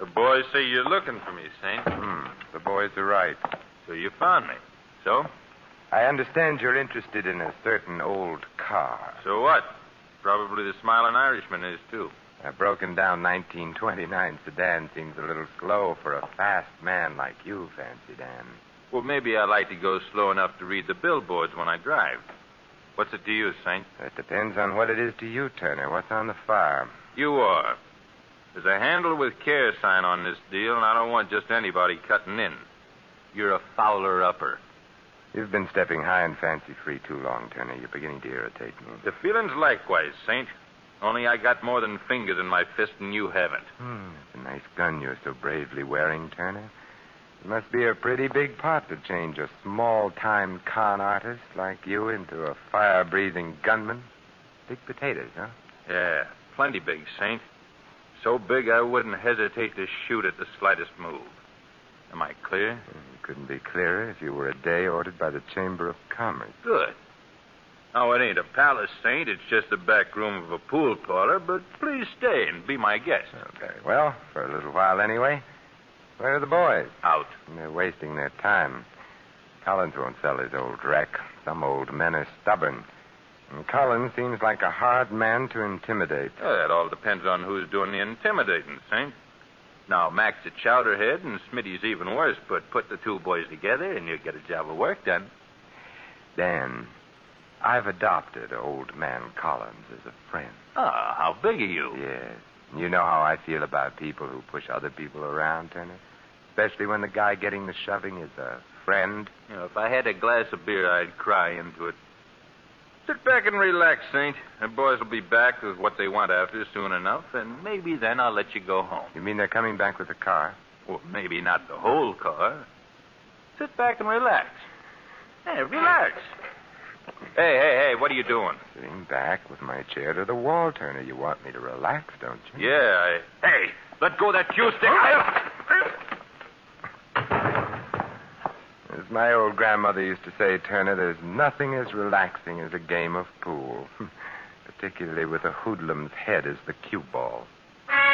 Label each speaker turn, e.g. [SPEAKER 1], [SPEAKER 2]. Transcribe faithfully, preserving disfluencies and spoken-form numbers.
[SPEAKER 1] The boys say you're looking for me, Saint.
[SPEAKER 2] Hmm. The boys are right.
[SPEAKER 1] So you found me. So?
[SPEAKER 2] I understand you're interested in a certain old car.
[SPEAKER 1] So what? Probably the Smiling Irishman is, too.
[SPEAKER 2] A broken down nineteen twenty-nine sedan seems a little slow for a fast man like you, Fancy Dan.
[SPEAKER 1] Well, maybe I like to go slow enough to read the billboards when I drive. What's it to you, Saint?
[SPEAKER 2] That depends on what it is to you, Turner. What's on the farm?
[SPEAKER 1] You are. There's a handle with care sign on this deal, and I don't want just anybody cutting in. You're a fowler-upper.
[SPEAKER 2] You've been stepping high and fancy-free too long, Turner. You're beginning to irritate me.
[SPEAKER 1] The feeling's likewise, Saint. Only I got more than fingers in my fist and you haven't.
[SPEAKER 2] Hmm, it's a nice gun you're so bravely wearing, Turner. It must be a pretty big pot to change a small-time con artist like you into a fire-breathing gunman. Big potatoes, huh?
[SPEAKER 1] Yeah, plenty big, Saint. So big I wouldn't hesitate to shoot at the slightest move. Am I clear?
[SPEAKER 2] You couldn't be clearer if you were a day ordered by the Chamber of Commerce.
[SPEAKER 1] Good. Now, it ain't a palace, Saint. It's just the back room of a pool parlor, but please stay and be my guest.
[SPEAKER 2] Oh, very well, for a little while anyway. Where are the boys?
[SPEAKER 1] Out.
[SPEAKER 2] They're wasting their time. Collins won't sell his old wreck. Some old men are stubborn. And Collins seems like a hard man to intimidate.
[SPEAKER 1] Well, that all depends on who's doing the intimidating, Saint. Now, Mac's a chowderhead, and Smitty's even worse, but put the two boys together, and you get a job of work done.
[SPEAKER 2] Dan, I've adopted old man Collins as a friend.
[SPEAKER 1] Ah, how big are you?
[SPEAKER 2] Yes. You know how I feel about people who push other people around, Turner? Especially when the guy getting the shoving is a friend.
[SPEAKER 1] You know, if I had a glass of beer, I'd cry into it. Sit back and relax, Saint. The boys will be back with what they want after soon enough, and maybe then I'll let you go home.
[SPEAKER 2] You mean they're coming back with the car?
[SPEAKER 1] Well, maybe not the whole car. Sit back and relax. Hey, relax. Hey, hey, hey, what are you doing?
[SPEAKER 2] Sitting back with my chair to the wall, Turner. You want me to relax, don't you?
[SPEAKER 1] Yeah, I... Hey, let go of that cue stick.
[SPEAKER 2] As my old grandmother used to say, Turner, there's nothing as relaxing as a game of pool. Particularly with a hoodlum's head as the cue ball.